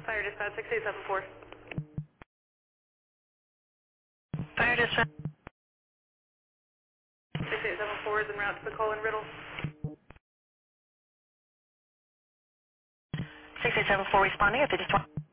Fire dispatch 6874. Fire dispatch. 6874 is en route to the Colin Riddle. 6874 responding at 5020.